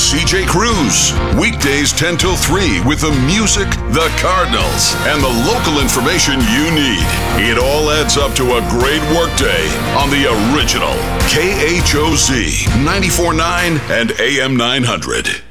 CJ Cruz. Weekdays 10 till 3 with the music, the Cardinals, and the local information you need. It all adds up to a great workday on the original KHOZ 94.9 and AM 900.